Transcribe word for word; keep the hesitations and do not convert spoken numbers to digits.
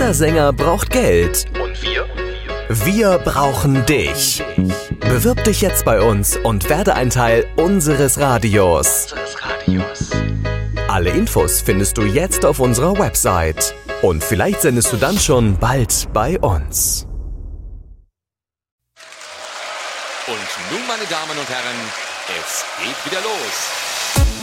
Dieser Sänger braucht Geld. Und wir? Wir brauchen dich. Bewirb dich jetzt bei uns und werde ein Teil unseres Radios. Unseres Radios. Alle Infos findest du jetzt auf unserer Website. Und vielleicht sendest du dann schon bald bei uns. Und nun, meine Damen und Herren, es geht wieder los.